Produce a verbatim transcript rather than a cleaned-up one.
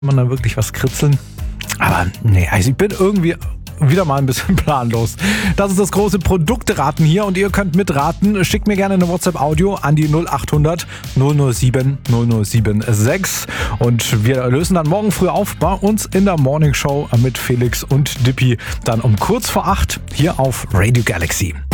man da wirklich was kritzeln. Aber nee, also ich bin irgendwie wieder mal ein bisschen planlos. Das ist das große Produktraten hier und ihr könnt mitraten. Schickt mir gerne eine WhatsApp-Audio an die null acht hundert null null sieben null null sieben sechs und wir lösen dann morgen früh auf bei uns in der Morning Show mit Felix und Dippy dann um kurz vor acht hier auf Radio Galaxy.